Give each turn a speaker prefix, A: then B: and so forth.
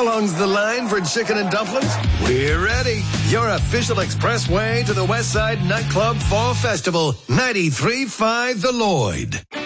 A: How long's the line for chicken and dumplings? We're ready. Your official expressway to the Westside Nightclub Fall Festival. 93.5 The Lloyd.